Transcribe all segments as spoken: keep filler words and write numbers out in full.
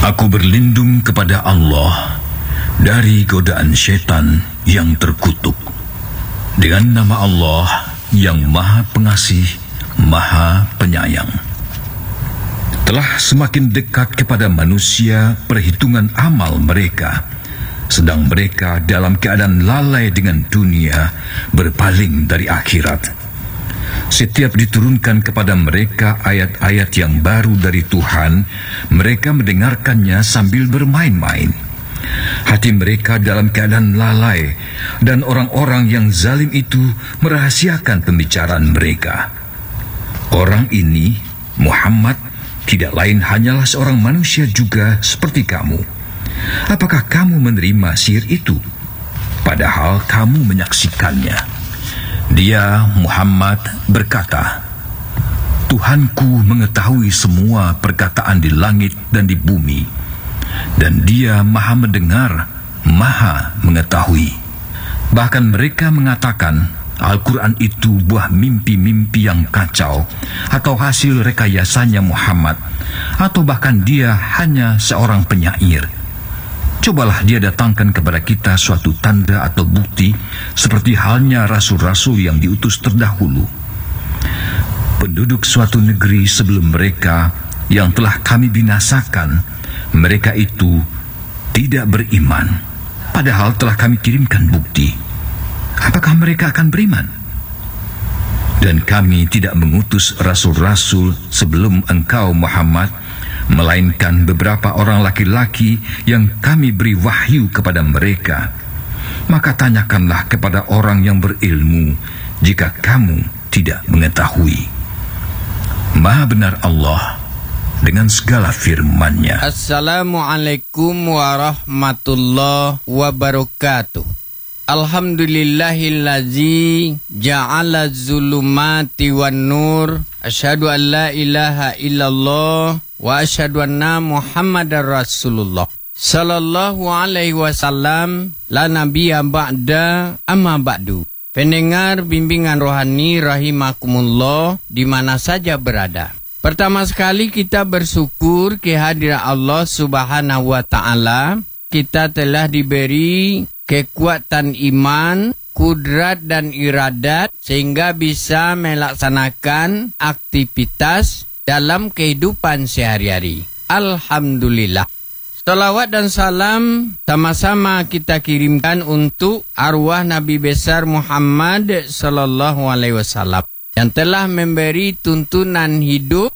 Aku berlindung kepada Allah dari godaan syaitan yang terkutuk. Dengan nama Allah yang Maha Pengasih, Maha Penyayang. Telah semakin dekat kepada manusia perhitungan amal mereka, sedang mereka dalam keadaan lalai dengan dunia, berpaling dari akhirat. Setiap diturunkan kepada mereka ayat-ayat yang baru dari Tuhan, mereka mendengarkannya sambil bermain-main. Hati mereka dalam keadaan lalai, dan orang-orang yang zalim itu merahasiakan pembicaraan mereka. Orang ini, Muhammad, tidak lain hanyalah seorang manusia juga seperti kamu. Apakah kamu menerima sihir itu? Padahal kamu menyaksikannya. Dia, Muhammad, berkata, Tuhanku mengetahui semua perkataan di langit dan di bumi, dan Dia Maha mendengar, Maha mengetahui. Bahkan mereka mengatakan Al-Quran itu buah mimpi-mimpi yang kacau, atau hasil rekayasanya Muhammad, atau bahkan dia hanya seorang penyair. Cobalah dia datangkan kepada kita suatu tanda atau bukti, seperti halnya rasul-rasul yang diutus terdahulu. Penduduk suatu negeri sebelum mereka yang telah kami binasakan, mereka itu tidak beriman, padahal telah kami kirimkan bukti. Apakah mereka akan beriman? Dan kami tidak mengutus rasul-rasul sebelum engkau, Muhammad, melainkan beberapa orang laki-laki yang kami beri wahyu kepada mereka. Maka tanyakanlah kepada orang yang berilmu jika kamu tidak mengetahui. Maha benar Allah dengan segala firman-Nya. Assalamualaikum warahmatullahi wabarakatuh. Alhamdulillahillazi ja'ala zulumati wan nur. Asyhadu an la ilaha illallah wa asyhadu anna Muhammadar Rasulullah. Sallallahu alaihi wasallam. La nabiyya ba'da amma ba'du. Pendengar bimbingan rohani rahimakumullah di mana saja berada. Pertama sekali kita bersyukur kehadiran Allah Subhanahu wa taala. Kita telah diberi kekuatan iman, kudrat dan iradat sehingga bisa melaksanakan aktivitas dalam kehidupan sehari-hari. Alhamdulillah. Salawat dan salam sama-sama kita kirimkan untuk arwah Nabi besar Muhammad sallallahu alaihi wasallam yang telah memberi tuntunan hidup,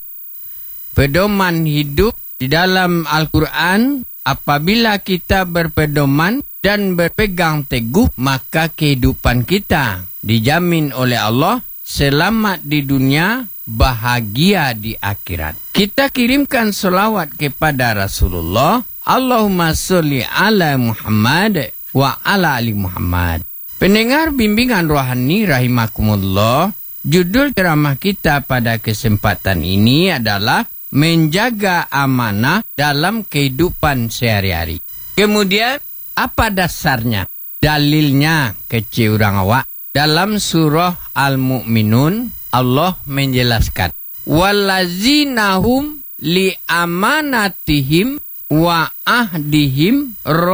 pedoman hidup di dalam Al-Quran. Apabila kita berpedoman dan berpegang teguh, maka kehidupan kita dijamin oleh Allah selamat di dunia, bahagia di akhirat. Kita kirimkan selawat kepada Rasulullah. Allahumma sholli ala Muhammad wa ala ali Muhammad. Pendengar bimbingan rohani rahimakumullah, judul ceramah kita pada kesempatan ini adalah menjaga amanah dalam kehidupan sehari-hari. Kemudian, apa dasarnya? Dalilnya kecil orang awak. Dalam surah Al-Mu'minun, Allah menjelaskan, Wallazinahum li amanatihim wa ahdihim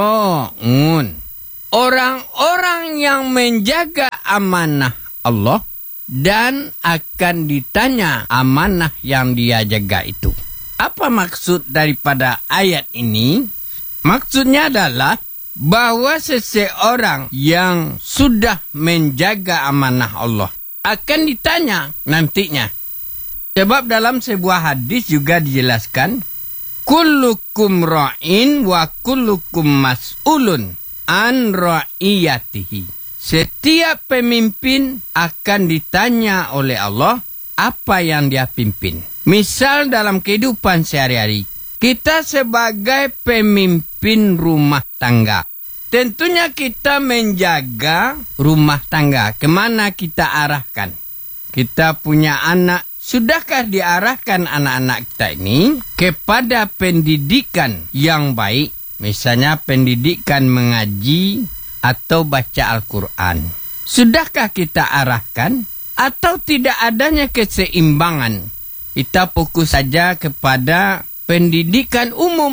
ra'un. Orang-orang yang menjaga amanah Allah dan akan ditanya amanah yang dia jaga itu. Apa maksud daripada ayat ini? Maksudnya adalah bahwa seseorang yang sudah menjaga amanah Allah akan ditanya nantinya. Sebab dalam sebuah hadis juga dijelaskan, kullukum ra'in wa kullukum mas'ulun an ra'iyatihi. Setiap pemimpin akan ditanya oleh Allah apa yang dia pimpin. Misal dalam kehidupan sehari-hari, kita sebagai pemimpin rumah tangga, tentunya kita menjaga rumah tangga. Kemana kita arahkan? Kita punya anak, sudahkah diarahkan anak-anak kita ini kepada pendidikan yang baik? Misalnya pendidikan mengaji atau baca Al-Quran. Sudahkah kita arahkan? Atau tidak adanya keseimbangan? Kita fokus saja kepada pendidikan umum.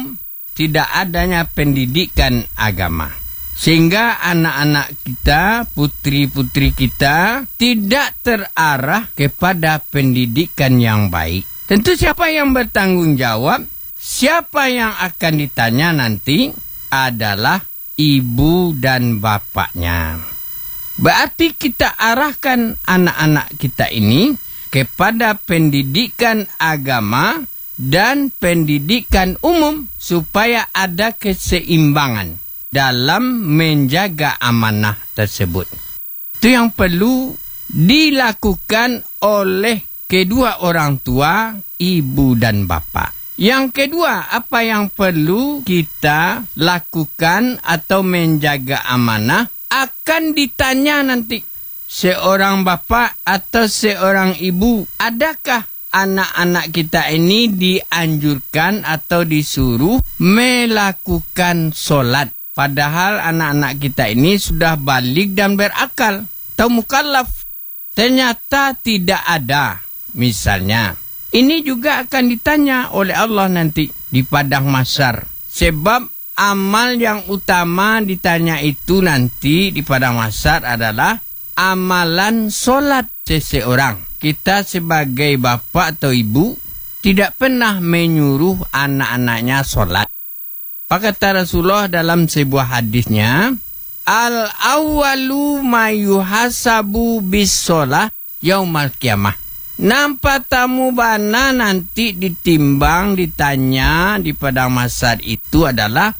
tidak adanya pendidikan agama. Sehingga anak-anak kita, putri-putri kita tidak terarah kepada pendidikan yang baik. Tentu siapa yang bertanggung jawab, siapa yang akan ditanya nanti adalah ibu dan bapaknya. Berarti kita arahkan anak-anak kita ini kepada pendidikan agama dan pendidikan umum supaya ada keseimbangan dalam menjaga amanah tersebut. Itu yang perlu dilakukan oleh kedua orang tua, ibu dan bapa. Yang kedua, apa yang perlu kita lakukan atau menjaga amanah akan ditanya nanti seorang bapa atau seorang ibu, adakah anak-anak kita ini dianjurkan atau disuruh melakukan solat? Padahal anak-anak kita ini sudah balik dan berakal atau mukallaf. Ternyata tidak ada. Misalnya, ini juga akan ditanya oleh Allah nanti di padang mahsyar. Sebab amal yang utama ditanya itu nanti di padang mahsyar adalah amalan solat seseorang. Kita sebagai bapa atau ibu tidak pernah menyuruh anak-anaknya solat. Kata Rasulullah dalam sebuah hadisnya, Al-awwalu ma yuhasabu bis-sholah yaumal qiyamah. Nampak tamu bana nanti ditimbang, ditanya di padang mahsyar itu adalah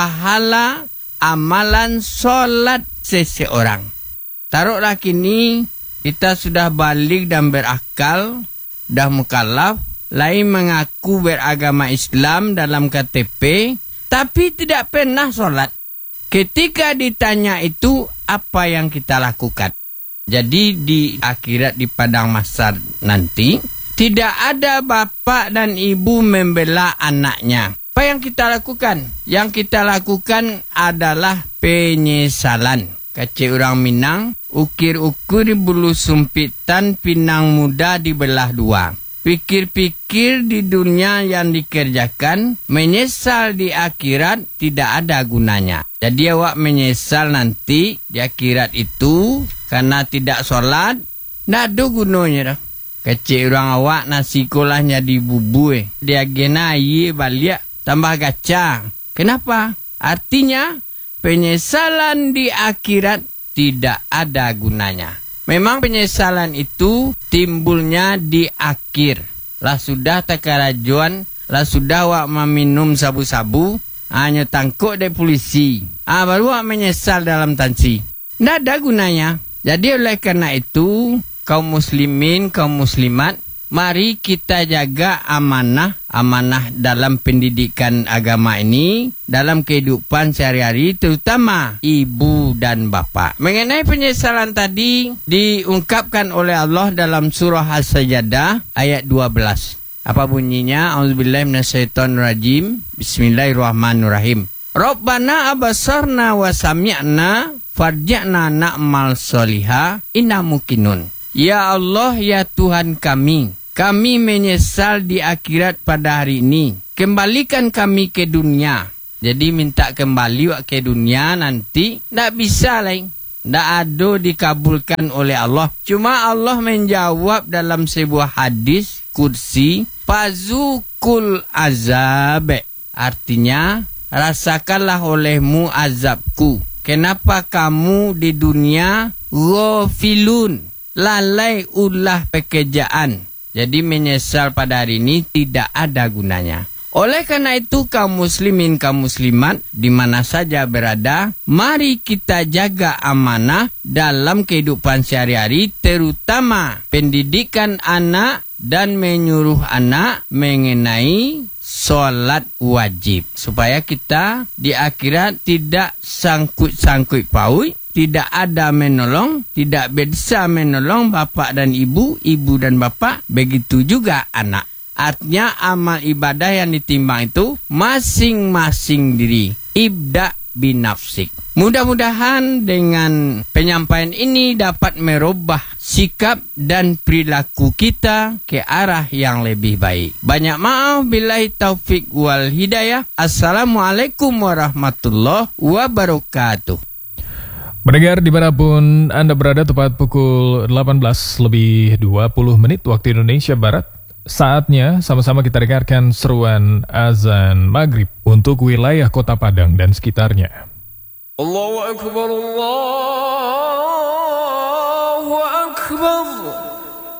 pahala amalan solat seseorang. Taruhlah kini kita sudah balik dan berakal, dah mukallaf, lain mengaku beragama Islam dalam K T P, tapi tidak pernah solat. Ketika ditanya itu, apa yang kita lakukan? Jadi di akhirat di padang mahsyar nanti, tidak ada bapak dan ibu membela anaknya. Apa yang kita lakukan? Yang kita lakukan adalah penyesalan. Kecil orang Minang, ukir-ukur bulu sumpitan, pinang muda dibelah dua. Pikir-pikir di dunia yang dikerjakan, menyesal di akhirat tidak ada gunanya. Jadi awak menyesal nanti di akhirat itu karena tidak solat, tidak ada gunanya dah. Kecil orang awak nasi kolahnya dibubui, dia gena air balik tambah gaca. Kenapa? Artinya penyesalan di akhirat tidak ada gunanya. Memang penyesalan itu timbulnya di akhir. Lah sudah takarajuan, lah sudah wak meminum sabu-sabu, hanya tangkuk dari polisi. Ah, baru wak menyesal dalam tansi. Tidak ada gunanya. Jadi oleh karena itu, kaum muslimin, kaum muslimat, mari kita jaga amanah, amanah dalam pendidikan agama ini, dalam kehidupan sehari-hari, terutama ibu dan bapa. Mengenai penyesalan tadi, diungkapkan oleh Allah dalam surah As-Sajdah ayat dua belas. Apa bunyinya? A'udzubillahi minasyaitonirrajim. Bismillahirrahmanirrahim. Rabbana abasarna wa sami'na farji'na na'mal sholiha inna muqinun. Ya Allah, ya Tuhan kami, kami menyesal di akhirat pada hari ini. Kembalikan kami ke dunia. Jadi minta kembali ke dunia nanti. Tak bisa lain. Tak ada dikabulkan oleh Allah. Cuma Allah menjawab dalam sebuah hadis kursi. Fazukul azab. Artinya, rasakanlah olehmu azabku. Kenapa kamu di dunia ghafilun, lalai ulah pekerjaan. Jadi menyesal pada hari ini tidak ada gunanya. Oleh karena itu kaum muslimin, kaum muslimat di mana saja berada, mari kita jaga amanah dalam kehidupan sehari-hari, terutama pendidikan anak dan menyuruh anak mengenai solat wajib. Supaya kita di akhirat tidak sangkut-sangkut paut, tidak ada menolong, tidak bisa menolong bapak dan ibu, ibu dan bapak, begitu juga anak. Artinya amal ibadah yang ditimbang itu masing-masing diri. Ibda' binafsik. Mudah-mudahan dengan penyampaian ini dapat merubah sikap dan perilaku kita ke arah yang lebih baik. Banyak maaf, billahi taufik wal hidayah. Assalamualaikum warahmatullahi wabarakatuh. Mendengar dimanapun Anda berada, tepat pukul delapan belas lebih dua puluh menit waktu Indonesia Barat. Saatnya sama-sama kita dengarkan seruan azan maghrib untuk wilayah Kota Padang dan sekitarnya. Allahu Akbar, Allah.